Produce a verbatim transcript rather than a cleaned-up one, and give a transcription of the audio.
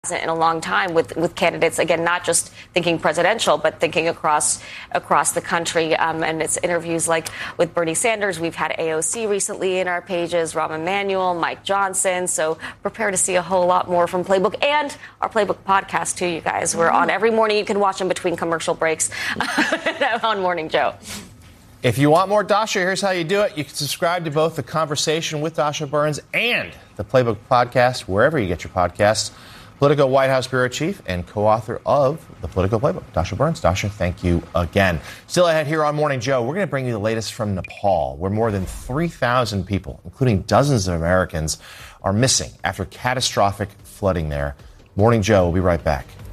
in a long time with, with candidates, again, not just thinking presidential, but thinking across across the country. Um, and it's interviews like with Bernie Sanders. We've had A O C recently in our pages, Rahm Emanuel, Mike Johnson. So prepare to see a whole lot more from Playbook and our Playbook podcast, too, you guys. We're on every morning. You can watch them between commercial breaks on Morning Joe. If you want more Dasha, here's how you do it. You can subscribe to both The Conversation with Dasha Burns and the Playbook podcast, wherever you get your podcasts. Politico White House Bureau Chief and co-author of the Politico Playbook, Dasha Burns. Dasha, thank you again. Still ahead here on Morning Joe, we're going to bring you the latest from Nepal, where more than three thousand people, including dozens of Americans, are missing after catastrophic flooding there. Morning Joe will be right back.